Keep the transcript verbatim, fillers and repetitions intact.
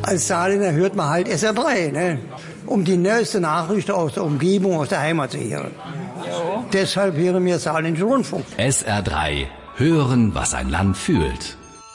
Als Saarländer hört man halt S R drei, ne? Um die neueste Nachricht aus der Umgebung, aus der Heimat zu hören. Jo. Deshalb hören wir Saarländischen Rundfunk. S R drei. Hören, was ein Land fühlt.